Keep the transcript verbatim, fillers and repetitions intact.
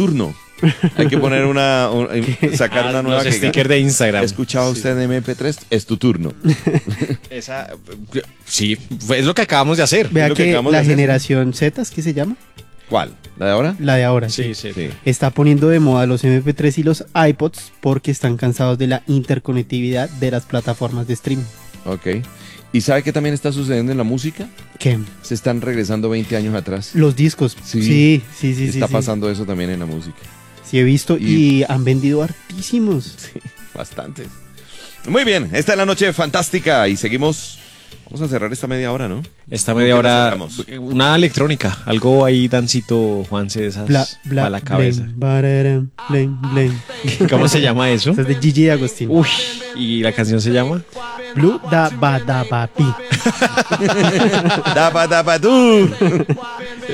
turno. Hay que poner una, un- sacar Ah, una nueva los que stickers de Instagram. ¿Ha escuchado Sí. usted M P tres? Es tu turno. Esa, sí, es lo que acabamos de hacer. Vea lo que que acabamos de la hacer. generación Z, ¿es que se llama? ¿Cuál? ¿La de ahora? La de ahora. Sí, sí. Sí. Está poniendo de moda los M P tres y los iPods porque están cansados de la interconectividad de las plataformas de streaming. Ok. ¿Y sabe qué también está sucediendo en la música? ¿Qué? Se están regresando veinte años atrás. Los discos. Sí. Sí, sí, sí. sí, está sí. pasando eso también en la música. Sí, he visto y, Y- han vendido hartísimos. Bastantes. Muy bien, esta es la noche fantástica y seguimos. Vamos a cerrar esta media hora, ¿no? Esta ¿Con media qué la hora, cerramos? una electrónica, algo ahí dancito, Juanse, de esas Bla, bla, para la cabeza. blen, bararam, blen, blen. ¿Cómo se llama eso? Esta es de Gigi Agostino. Uy, ¿y la canción se llama? Blue da ba da ba pi. Dapa, dapa, tú.